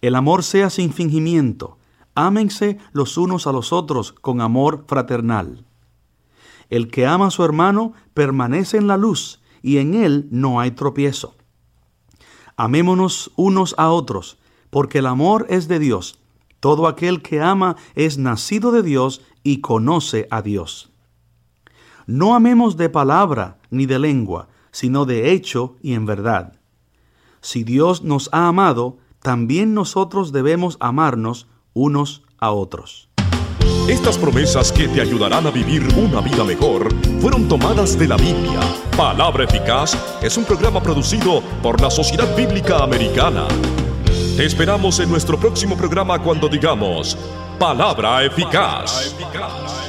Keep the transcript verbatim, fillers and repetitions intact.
El amor sea sin fingimiento. Ámense los unos a los otros con amor fraternal. El que ama a su hermano permanece en la luz, y en él no hay tropiezo. Amémonos unos a otros, porque el amor es de Dios. Todo aquel que ama es nacido de Dios y conoce a Dios. No amemos de palabra ni de lengua, sino de hecho y en verdad. Si Dios nos ha amado, también nosotros debemos amarnos unos a otros. Estas promesas que te ayudarán a vivir una vida mejor fueron tomadas de la Biblia. Palabra Eficaz es un programa producido por la Sociedad Bíblica Americana. Te esperamos en nuestro próximo programa cuando digamos Palabra Eficaz. Palabra Eficaz.